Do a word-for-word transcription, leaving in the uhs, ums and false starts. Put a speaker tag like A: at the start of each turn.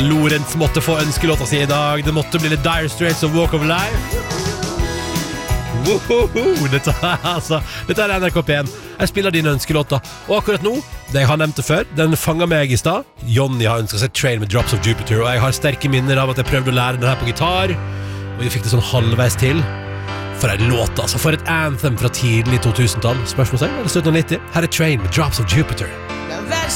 A: Lorentz måtte få ønskelåta si i dag. Det måtte bli litt Dire Straits og Walk of Life. Wohoho, dette, er, altså, dette er N R K P en. Jeg spiller dine ønskelåter. Og akkurat nå, det jeg har nevnt det før, den fanger meg i stad. Jonny har ønsket seg Train med Drops of Jupiter, og jeg har sterke minner av at jeg prøvde å lære den her på gitar, og jeg fikk det sånn halvveis til. For en låt, altså. For et anthem fra tidlig to tusen-tall. Spørsmålstegn, eller sytten nitti. Her er Train med Drops of Jupiter.